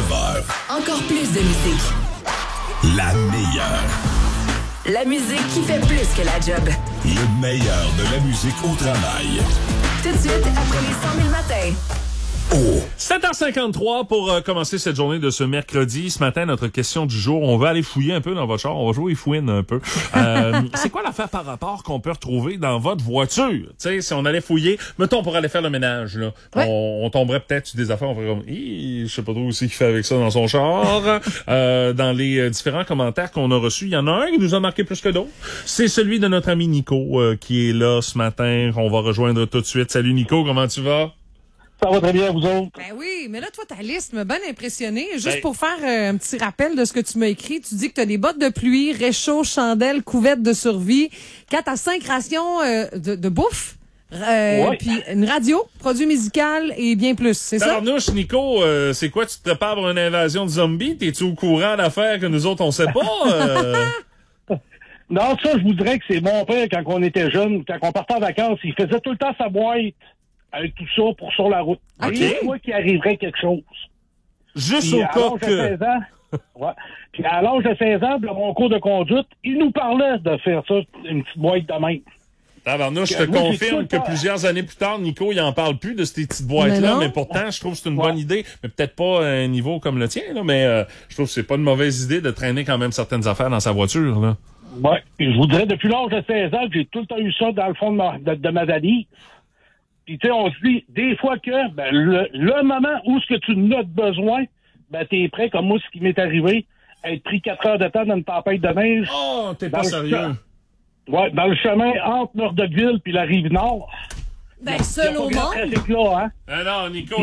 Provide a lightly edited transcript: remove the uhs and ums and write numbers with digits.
9h. Encore plus de musique. La meilleure. La musique qui fait plus que la job. Le meilleur de la musique au travail. Tout de suite, après les 100 000 matins. 7h53 pour commencer cette journée de ce mercredi. Ce matin, notre question du jour, on va aller fouiller un peu dans votre char. On va jouer fouine un peu. C'est quoi l'affaire par rapport qu'on peut retrouver dans votre voiture? Tu sais, si on allait fouiller, mettons, pour aller faire le ménage, là. Ouais. On tomberait peut-être sur des affaires, on ferait comme, je sais pas trop aussi qu'il fait avec ça dans son char. Dans les différents commentaires qu'on a reçus, il y en a un qui nous a marqué plus que d'autres. C'est celui de notre ami Nico, qui est là ce matin. On va rejoindre tout de suite. Salut Nico, comment tu vas? Ça va très bien, vous autres? Ben oui, mais là, toi, ta liste m'a bien impressionné. Juste pour faire un petit rappel de ce que tu m'as écrit, tu dis que tu as des bottes de pluie, réchaud, chandelle, couverte de survie, 4 à 5 rations de bouffe, puis une radio, produit musical et bien plus, c'est ça? Tabarnouche, Nico, c'est quoi, tu te prépares pour une invasion de zombies? T'es-tu au courant d'affaires que nous autres, on sait pas? Non, ça, je vous dirais que c'est mon père, quand on était jeune, quand on partait en vacances, il faisait tout le temps sa boîte avec tout ça pour sur la route. OK. Et une fois qu'il arriverait quelque chose. Juste Puis, au à cas l'âge de que... 16 ans, ouais. Puis à l'âge de 16 ans, dans mon cours de conduite, il nous parlait de faire ça, une petite boîte de même. Tabarnouche, je te Moi, j'ai confirme tout que le temps- plusieurs années plus tard, Nico, il en parle plus de ces petites Mais boîtes-là, non. mais pourtant, je trouve que c'est une bonne idée. Mais peut-être pas à un niveau comme le tien, là, mais je trouve que c'est pas une mauvaise idée de traîner quand même certaines affaires dans sa voiture, là. Ouais. Puis je vous dirais, depuis l'âge de 16 ans, j'ai tout le temps eu ça dans le fond de ma valise. Puis tu sais, on se dit, des fois que le moment où ce que tu en as besoin, t'es prêt, comme moi, ce qui m'est arrivé, à être pris 4 heures de temps dans une tempête de neige. Oh, t'es Dans pas le sérieux. Ouais, dans le chemin entre Meurthe-de-Ville puis la Rive-Nord. Ben, seul au monde. Là, hein? Ah non, Nico,